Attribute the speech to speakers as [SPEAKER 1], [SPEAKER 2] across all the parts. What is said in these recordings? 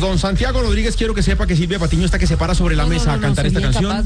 [SPEAKER 1] Don Santiago Rodríguez, quiero que sepa que Silvia Patiño está que se para sobre la mesa a cantar esta canción.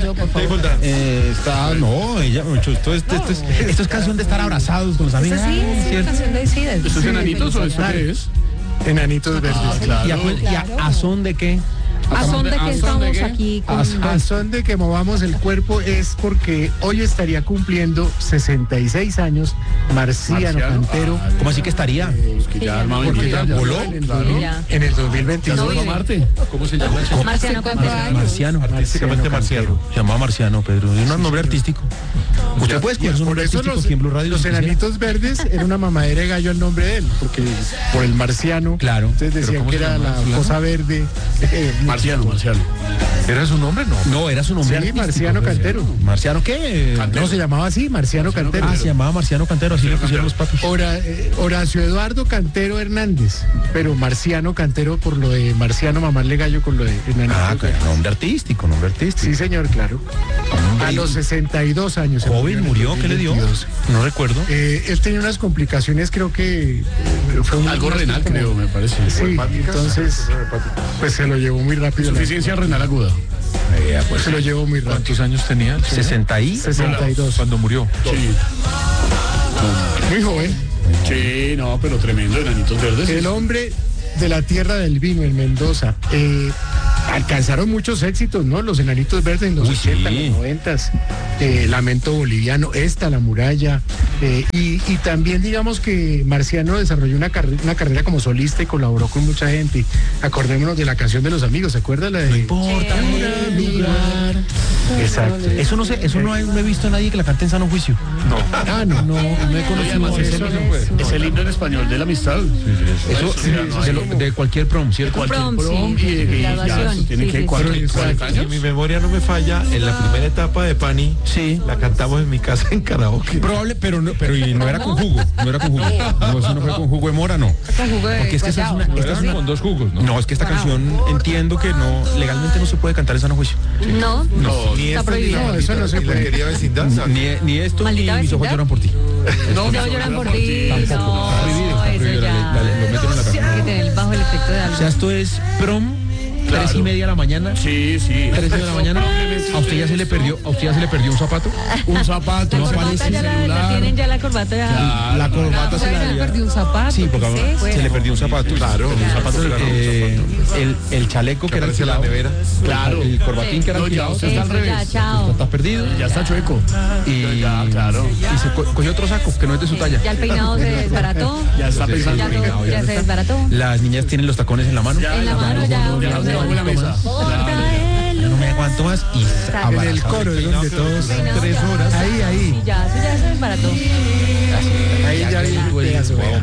[SPEAKER 1] Esto es canción de estar abrazados con los amigos.
[SPEAKER 2] Sí, es canción de Isidro.
[SPEAKER 3] ¿Esto es Enanitos o esto qué es?
[SPEAKER 4] Enanitos Verdes.
[SPEAKER 3] Claro.
[SPEAKER 1] ¿Y a son de qué?
[SPEAKER 2] ¿A son de que estamos aquí con...
[SPEAKER 4] A son de que movamos el cuerpo es porque hoy estaría cumpliendo 66 años Marciano Cantero.
[SPEAKER 1] ¿Cómo así que estaría?
[SPEAKER 3] Que ya armado
[SPEAKER 4] Porque ya voló en el 2022.
[SPEAKER 2] No, vive.
[SPEAKER 3] Marte. ¿Cómo se llama eso?
[SPEAKER 2] Marciano Cantero.
[SPEAKER 1] Marciano.
[SPEAKER 4] Artísticamente Marciano.
[SPEAKER 1] Se llamaba Marciano, Pedro. Es un nombre artístico. Usted puede escoger un
[SPEAKER 4] Por
[SPEAKER 1] nombre
[SPEAKER 4] eso
[SPEAKER 1] artístico aquí en Blue Radio.
[SPEAKER 4] los
[SPEAKER 1] si quisiera.
[SPEAKER 4] Enanitos Verdes era una mamadera de gallo el nombre de él, porque por el Marciano.
[SPEAKER 1] Claro.
[SPEAKER 4] Entonces decían
[SPEAKER 3] ¿cómo
[SPEAKER 4] que
[SPEAKER 3] se
[SPEAKER 4] era
[SPEAKER 3] llama?
[SPEAKER 4] la cosa verde.
[SPEAKER 3] Marciano.
[SPEAKER 5] ¿Era su nombre? No.
[SPEAKER 1] No, era su nombre
[SPEAKER 4] Sí,
[SPEAKER 1] artístico.
[SPEAKER 4] Marciano Cantero.
[SPEAKER 1] ¿Marciano qué?
[SPEAKER 4] No, se llamaba así, Marciano Cantero.
[SPEAKER 1] Ah, se llamaba Marciano Cantero, así le pusieron los papis.
[SPEAKER 4] Horacio Eduardo Cantero Hernández, pero Marciano Cantero por lo de Marciano, mamarle gallo con lo de Enanitos.
[SPEAKER 1] Ah, claro, nombre artístico.
[SPEAKER 4] Sí, señor, claro. A los 62 años. se
[SPEAKER 1] Joven, murió, ¿qué le dio?
[SPEAKER 4] 2022.
[SPEAKER 1] No recuerdo.
[SPEAKER 4] Él tenía unas complicaciones, creo que fue
[SPEAKER 3] Algo renal, creo, me parece.
[SPEAKER 4] Sí, entonces, pues se lo llevó muy rápido.
[SPEAKER 3] Insuficiencia renal aguda.
[SPEAKER 4] Se lo llevó muy rápido.
[SPEAKER 5] ¿Cuántos años tenía?
[SPEAKER 4] 62.
[SPEAKER 5] Cuando murió.
[SPEAKER 3] Sí.
[SPEAKER 4] Muy joven.
[SPEAKER 3] Sí, no, pero tremendo, Enanitos Verdes.
[SPEAKER 4] El hombre de la tierra del vino, en Mendoza. Alcanzaron muchos éxitos, ¿no? Los Enanitos Verdes en los 80,
[SPEAKER 1] sí.
[SPEAKER 4] los 90. Lamento Boliviano, La Muralla. Y también digamos que Marciano desarrolló una carrera como solista y colaboró con mucha gente. Acordémonos de la canción de Los Amigos, ¿se acuerda? La de
[SPEAKER 1] No importa.
[SPEAKER 4] mirar. Exacto.
[SPEAKER 1] Eso no sé, no he visto a nadie que la cante en sano juicio.
[SPEAKER 4] No he
[SPEAKER 3] Además,
[SPEAKER 4] conocido.
[SPEAKER 3] es el himno en español de la amistad.
[SPEAKER 1] Eso de cualquier prom, ¿cierto?
[SPEAKER 3] Cualquier
[SPEAKER 2] Prom,
[SPEAKER 3] prom
[SPEAKER 2] sí,
[SPEAKER 3] y ya
[SPEAKER 2] graduación,
[SPEAKER 3] tiene
[SPEAKER 2] sí,
[SPEAKER 3] que
[SPEAKER 2] sí,
[SPEAKER 3] 40
[SPEAKER 5] Si
[SPEAKER 3] años.
[SPEAKER 5] mi memoria no me falla, en la primera etapa de Pani,
[SPEAKER 1] Sí.
[SPEAKER 5] la cantamos en mi casa en karaoke.
[SPEAKER 1] Probable, pero y no era con jugo. No era con jugo. No, eso no fue con jugo de mora, no.
[SPEAKER 2] Con jugo de
[SPEAKER 1] Porque es que esa es
[SPEAKER 2] guayaba.
[SPEAKER 1] una. Esta es una
[SPEAKER 5] Con dos jugos, ¿no?
[SPEAKER 1] no, es que esta canción entiendo que no, legalmente no se puede cantar en sano juicio.
[SPEAKER 2] No,
[SPEAKER 5] Ni
[SPEAKER 2] está
[SPEAKER 5] esta,
[SPEAKER 2] prohibido.
[SPEAKER 4] No, eso no se
[SPEAKER 5] ni la
[SPEAKER 4] puede.
[SPEAKER 5] querida vecindad.
[SPEAKER 1] Ni esto,
[SPEAKER 2] Maldita
[SPEAKER 1] ni mis ojos
[SPEAKER 2] vecindad.
[SPEAKER 1] lloran por ti.
[SPEAKER 3] No,
[SPEAKER 2] No lloran por ti. No,
[SPEAKER 1] Está
[SPEAKER 2] eso
[SPEAKER 1] prohibido,
[SPEAKER 2] ya.
[SPEAKER 1] lo meten en la canción.
[SPEAKER 2] Hay que tener bajo el efecto de
[SPEAKER 1] O
[SPEAKER 2] algo.
[SPEAKER 1] sea, esto es prom,
[SPEAKER 3] Claro.
[SPEAKER 1] 3:30 de la mañana.
[SPEAKER 3] Sí.
[SPEAKER 1] 3 de la mañana. ¿A usted ya se le perdió un zapato?
[SPEAKER 3] Un zapato,
[SPEAKER 2] La
[SPEAKER 3] no
[SPEAKER 2] corbata
[SPEAKER 3] aparece
[SPEAKER 2] ya la
[SPEAKER 3] celular.
[SPEAKER 2] tienen ya la corbata ya.
[SPEAKER 1] La corbata se la
[SPEAKER 2] Se le
[SPEAKER 1] había.
[SPEAKER 2] perdió un zapato.
[SPEAKER 1] Sí, porque
[SPEAKER 2] ¿qué es?
[SPEAKER 1] se le perdió un zapato.
[SPEAKER 5] Claro, un zapato se le perdió un zapato.
[SPEAKER 1] El chaleco que era
[SPEAKER 5] aparece en la
[SPEAKER 1] alquilado.
[SPEAKER 5] nevera.
[SPEAKER 3] Claro.
[SPEAKER 1] El corbatín que era
[SPEAKER 3] No, ya
[SPEAKER 1] alquilado.
[SPEAKER 3] usted está al
[SPEAKER 2] Eso, ya,
[SPEAKER 3] revés.
[SPEAKER 2] chao.
[SPEAKER 1] Está perdido.
[SPEAKER 3] Ya está chueco.
[SPEAKER 1] Y,
[SPEAKER 3] Ya, claro.
[SPEAKER 1] y se cogió otro saco que no es de su talla.
[SPEAKER 2] Ya el peinado se desbarató.
[SPEAKER 3] Ya está pensando
[SPEAKER 2] Ya,
[SPEAKER 3] en
[SPEAKER 2] todo,
[SPEAKER 3] peinado.
[SPEAKER 2] ya se desbarató.
[SPEAKER 1] Las niñas tienen los tacones en la mano.
[SPEAKER 2] En la mano ya.
[SPEAKER 3] Ya debajo de la mesa.
[SPEAKER 1] Ya no me aguanto más y
[SPEAKER 4] En el coro es donde todos
[SPEAKER 2] Peinado
[SPEAKER 4] 3
[SPEAKER 2] ya.
[SPEAKER 4] horas. Ahí.
[SPEAKER 2] Sí, ya, eso ya se desbarató.
[SPEAKER 4] Ahí ya viene el pedazo. vea.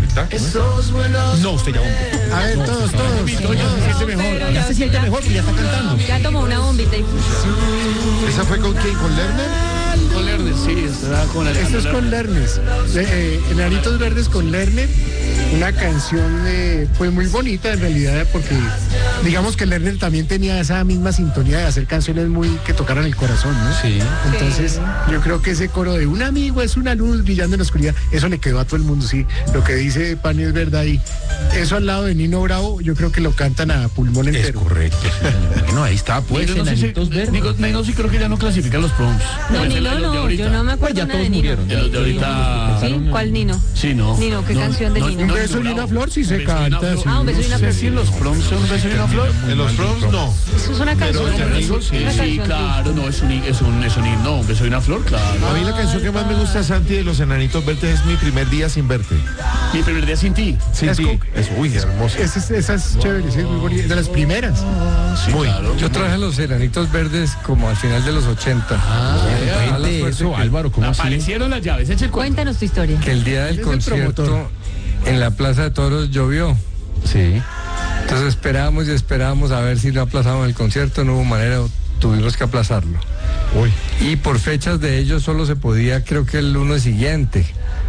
[SPEAKER 1] No, usted ya vomitó.
[SPEAKER 4] A ver, todos.
[SPEAKER 3] Ya se siente mejor.
[SPEAKER 1] Ya se siente mejor porque ya está cantando.
[SPEAKER 2] Ya tomó una bombita y
[SPEAKER 5] ¿Esa fue con quién? ¿Con Lerner?
[SPEAKER 3] Con Lerner, sí, está con
[SPEAKER 4] Esto es con Lernes. Enanitos Verdes con Lerner. Una canción pues muy bonita en realidad, porque digamos que Lerner también tenía esa misma sintonía de hacer canciones muy que tocaran el corazón, ¿no?
[SPEAKER 1] Sí.
[SPEAKER 4] Entonces yo creo que ese coro de un amigo es una luz brillando en la oscuridad, eso le quedó a todo el mundo, sí. Lo que dice Pani es verdad, y eso al lado de Nino Bravo yo creo que lo cantan a pulmón
[SPEAKER 1] Es
[SPEAKER 4] entero.
[SPEAKER 1] correcto. Sí. Bueno, ahí está, pues,
[SPEAKER 3] Yo no sé si,
[SPEAKER 1] Enanitos Verdes.
[SPEAKER 3] Nino sí creo que ya no clasifican los proms.
[SPEAKER 2] no,
[SPEAKER 3] Pues
[SPEAKER 2] Nino
[SPEAKER 3] los de
[SPEAKER 2] no,
[SPEAKER 3] ahorita.
[SPEAKER 2] yo no me acuerdo
[SPEAKER 1] Ya
[SPEAKER 2] nada
[SPEAKER 1] todos
[SPEAKER 2] de Nino.
[SPEAKER 1] murieron.
[SPEAKER 3] De los de ahorita.
[SPEAKER 2] ¿Sí? ¿Cuál Nino?
[SPEAKER 3] Sí, no.
[SPEAKER 2] Nino, ¿qué canción de Nino?
[SPEAKER 4] Un beso y una flor sí se canta. sí.
[SPEAKER 2] Ah, un beso y una
[SPEAKER 3] No
[SPEAKER 2] flor.
[SPEAKER 3] sé si en los proms son un beso y una flor.
[SPEAKER 5] En los proms no.
[SPEAKER 2] Eso es una canción.
[SPEAKER 3] Sí,
[SPEAKER 2] una
[SPEAKER 3] sí,
[SPEAKER 2] canción
[SPEAKER 3] claro, no, es un himno, un beso y una flor, claro.
[SPEAKER 5] A mí la canción que más me gusta, Santi, de los Enanitos Verdes es Mi primer día sin verte.
[SPEAKER 3] Mi primer día sin ti.
[SPEAKER 5] Sin
[SPEAKER 4] Es
[SPEAKER 5] ti.
[SPEAKER 4] con-
[SPEAKER 5] Es, uy, hermosa.
[SPEAKER 4] Esa es chévere, sí, es muy bonita, de las primeras.
[SPEAKER 5] Muy.
[SPEAKER 6] Yo traje los Enanitos Verdes como al final de los 80.
[SPEAKER 1] Cuente eso, Álvaro, ¿cómo así?
[SPEAKER 3] Aparecieron las llaves, eche el cuento.
[SPEAKER 2] Cuéntanos tu historia.
[SPEAKER 6] Que el día del
[SPEAKER 4] Es el
[SPEAKER 6] concierto
[SPEAKER 4] promotor.
[SPEAKER 6] en la Plaza de Toros llovió.
[SPEAKER 1] Sí.
[SPEAKER 6] Entonces esperábamos a ver si no aplazaban el concierto, no hubo manera, tuvimos que aplazarlo.
[SPEAKER 5] Uy.
[SPEAKER 6] Y por fechas de ellos solo se podía, creo que el lunes siguiente.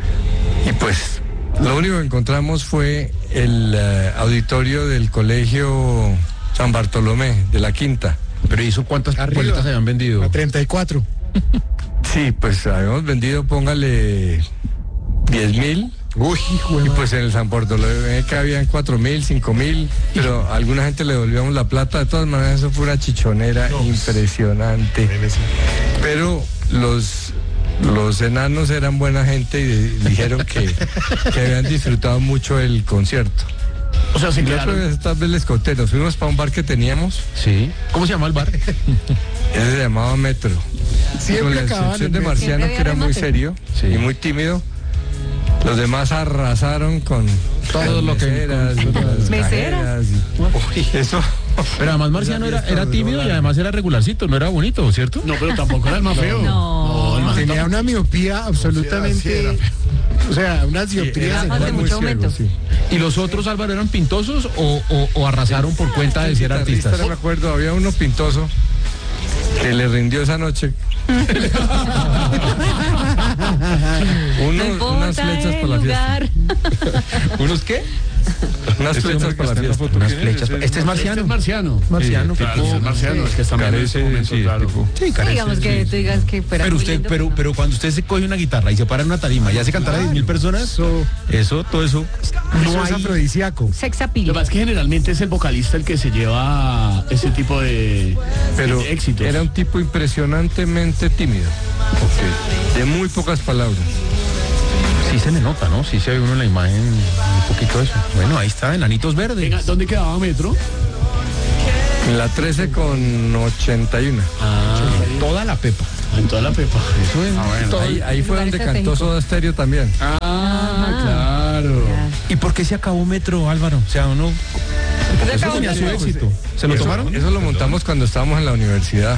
[SPEAKER 6] Y pues lo único que encontramos fue el auditorio del Colegio San Bartolomé de la Quinta.
[SPEAKER 1] Pero ¿y eso cuántas
[SPEAKER 4] Arriba.
[SPEAKER 1] boletas se habían vendido?
[SPEAKER 4] A 34.
[SPEAKER 6] Sí, pues habíamos vendido, póngale 10.000.
[SPEAKER 5] Uy,
[SPEAKER 6] Y pues en el San Bartolomé cabían 4.000, 5.000, pero a alguna gente le devolvíamos la plata. De todas maneras, eso fue una chichonera impresionante. Pero los enanos eran buena gente y dijeron que habían disfrutado mucho el concierto.
[SPEAKER 3] O sea, se
[SPEAKER 6] Y
[SPEAKER 3] quedaron.
[SPEAKER 6] esta vez les conté, nos fuimos para un bar que teníamos,
[SPEAKER 1] Sí. ¿Cómo se llama el bar?
[SPEAKER 6] ese se llamaba Metro.
[SPEAKER 4] Siempre
[SPEAKER 6] Con la
[SPEAKER 4] acababan
[SPEAKER 6] excepción
[SPEAKER 4] en
[SPEAKER 6] de
[SPEAKER 4] Metro.
[SPEAKER 6] Marciano,
[SPEAKER 2] Siempre
[SPEAKER 6] que era
[SPEAKER 2] había
[SPEAKER 6] muy
[SPEAKER 2] remate.
[SPEAKER 6] serio
[SPEAKER 1] Sí.
[SPEAKER 6] y muy tímido. Los demás arrasaron con
[SPEAKER 1] Todo lo que-
[SPEAKER 6] meseras y las
[SPEAKER 2] ¿Meseras?
[SPEAKER 6] cajeras y- Uy, eso.
[SPEAKER 1] Pero además Marciano era tímido y además era regularcito, no era bonito, ¿cierto?
[SPEAKER 3] No, pero tampoco era el más feo.
[SPEAKER 2] No.
[SPEAKER 3] el más
[SPEAKER 4] Tenía una miopía absolutamente, o sea, unas dioptrías.
[SPEAKER 2] Hace
[SPEAKER 6] muy
[SPEAKER 2] mucho
[SPEAKER 6] ciego,
[SPEAKER 2] momento.
[SPEAKER 6] sí.
[SPEAKER 1] ¿Y los otros, Álvaro, eran pintosos o arrasaron por cuenta de ser artistas?
[SPEAKER 6] No me acuerdo, había uno pintoso que le rindió esa noche.
[SPEAKER 2] No
[SPEAKER 6] Unas
[SPEAKER 2] importa
[SPEAKER 6] flechas
[SPEAKER 2] el
[SPEAKER 6] para la fiesta.
[SPEAKER 2] lugar.
[SPEAKER 1] ¿Unos qué?
[SPEAKER 6] Unas flechas para la fiesta.
[SPEAKER 1] Unas flechas. Este es
[SPEAKER 3] Este
[SPEAKER 1] Marciano.
[SPEAKER 3] es Marciano.
[SPEAKER 1] Marciano,
[SPEAKER 3] Claro,
[SPEAKER 1] tipo-
[SPEAKER 3] es Marciano, es que está en este momento, claro.
[SPEAKER 1] Sí,
[SPEAKER 2] No digamos que tú digas que fuera
[SPEAKER 1] Pero
[SPEAKER 2] muy
[SPEAKER 1] usted,
[SPEAKER 2] lindo,
[SPEAKER 1] pero cuando usted se coge una guitarra y se para en una tarima y hace cantar a 10.000 personas, todo eso.
[SPEAKER 4] No es afrodisíaco.
[SPEAKER 2] Sex
[SPEAKER 3] Lo
[SPEAKER 2] appeal.
[SPEAKER 3] que pasa es que generalmente es el vocalista el que se lleva ese tipo de
[SPEAKER 6] Pero
[SPEAKER 3] éxitos.
[SPEAKER 6] era un tipo impresionantemente tímido. De muy pocas palabras.
[SPEAKER 1] Sí se le nota, ¿no? Sí se ve uno en la imagen un poquito eso. Bueno, ahí está, Enanitos Verdes.
[SPEAKER 3] Venga, ¿dónde quedaba Metro?
[SPEAKER 6] En la 13 con 81.
[SPEAKER 1] Toda la pepa.
[SPEAKER 3] En toda la pepa.
[SPEAKER 1] Eso es. Todo-
[SPEAKER 6] Ahí fue
[SPEAKER 2] lugar
[SPEAKER 6] donde cantó
[SPEAKER 2] estratégico.
[SPEAKER 6] Soda Stereo también.
[SPEAKER 3] Claro.
[SPEAKER 1] ¿Y por qué se acabó Metro, Álvaro? O sea, uno... Eso tenía su éxito. ¿Se lo tomaron?
[SPEAKER 6] Eso lo montamos cuando estábamos en la universidad.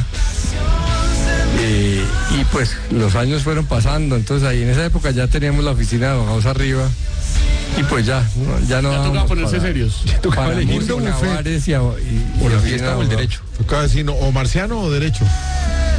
[SPEAKER 6] Y pues los años fueron pasando, entonces ahí en esa época ya teníamos la oficina de abogados arriba y pues ya no
[SPEAKER 3] Ya tocaba
[SPEAKER 6] dábamos
[SPEAKER 3] ponerse serios.
[SPEAKER 1] Tocaba elegir
[SPEAKER 6] música,
[SPEAKER 1] buffet.
[SPEAKER 6] bares y
[SPEAKER 1] O la
[SPEAKER 6] oficina
[SPEAKER 1] fiesta
[SPEAKER 6] de
[SPEAKER 1] o el
[SPEAKER 6] abogados.
[SPEAKER 1] derecho.
[SPEAKER 5] tocaba decir, no, o marciano o derecho.